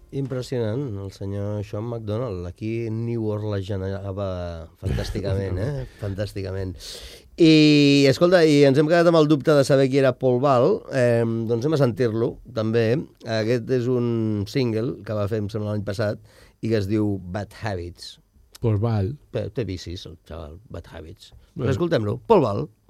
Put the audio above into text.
Impressionant, el senyor Sean McDonald. Aquí New Orleans-genava fantàsticament, fantàsticament. I, escolta, i ens hem quedat amb el dubte de saber qui era Paul Ball, doncs anem a sentir-lo, també. Aquest és un single que va fer, em sembla, l'any passat, i que es diu Bad Habits. Paul Ball. Té vicis, el xaval, Bad Habits. Però escoltem-lo, Paul Ball.